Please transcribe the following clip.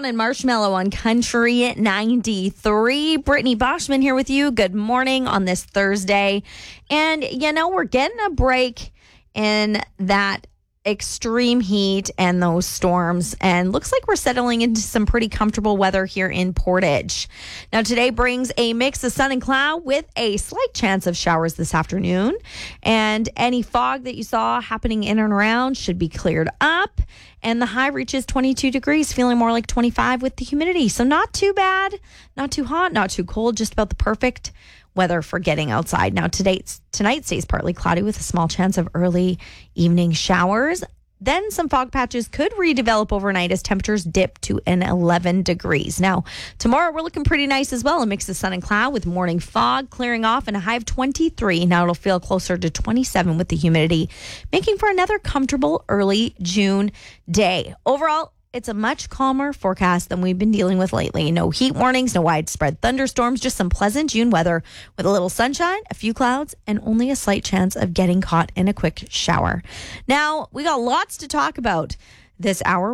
and Marshmallow on Country 93. Brittany Boschman here with you. Good morning on this Thursday. And, we're getting a break in that extreme heat and those storms, and looks like we're settling into some pretty comfortable weather here in Portage. Now, today brings a mix of sun and cloud with a slight chance of showers this afternoon, and any fog that you saw happening in and around should be cleared up, and the high reaches 22 degrees, feeling more like 25 with the humidity. So not too bad, not too hot, not too cold, just about the perfect weather for getting outside. Now, tonight stays partly cloudy with a small chance of early evening showers. Then some fog patches could redevelop overnight as temperatures dip to an 11 degrees. Now, tomorrow we're looking pretty nice as well. A mix of sun and cloud with morning fog clearing off and a high of 23. Now it'll feel closer to 27 with the humidity, making for another comfortable early June day. Overall, it's a much calmer forecast than we've been dealing with lately. No heat warnings, no widespread thunderstorms, just some pleasant June weather with a little sunshine, a few clouds, and only a slight chance of getting caught in a quick shower. Now, we got lots to talk about this hour.